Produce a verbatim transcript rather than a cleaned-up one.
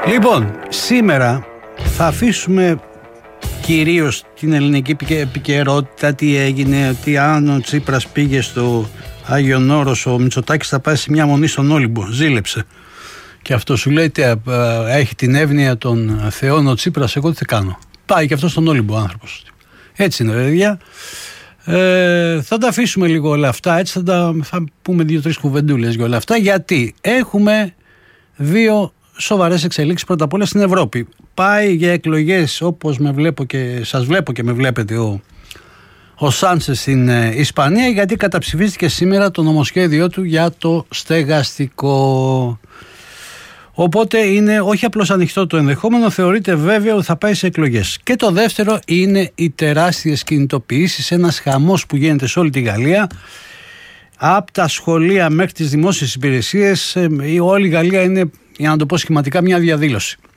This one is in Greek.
Λοιπόν, σήμερα θα αφήσουμε κυρίως την ελληνική επικαιρότητα, τι έγινε, ότι αν ο Τσίπρας πήγε στο Άγιον Όρος, ο Μητσοτάκης θα πάει σε μια μονή στον Όλυμπο, ζήλεψε. Και αυτό σου λέει, έχει την εύνοια των θεών ο Τσίπρας, εγώ τι θα κάνω. Πάει και αυτό στον Όλυμπο ο άνθρωπος. Έτσι είναι, παιδιά. Ε, θα τα αφήσουμε λίγο όλα αυτά, έτσι θα, τα, θα πούμε δύο-τρεις κουβεντούλες για όλα αυτά, γιατί έχουμε δύο σοβαρές εξελίξεις. Πρώτα απ' όλα στην Ευρώπη. Πάει για εκλογές, όπως με βλέπω και σας βλέπω και με βλέπετε, ο, ο Σάντσες στην ε, Ισπανία, γιατί καταψηφίστηκε σήμερα το νομοσχέδιό του για το στεγαστικό. Οπότε είναι όχι απλώς ανοιχτό το ενδεχόμενο, θεωρείται βέβαιο ότι θα πάει σε εκλογές. Και το δεύτερο είναι οι τεράστιες κινητοποιήσεις, ένας χαμός που γίνεται σε όλη τη Γαλλία. Από τα σχολεία μέχρι τις δημόσιες υπηρεσίες, η όλη η Γαλλία είναι, για να το πω σχηματικά, μια διαδήλωση.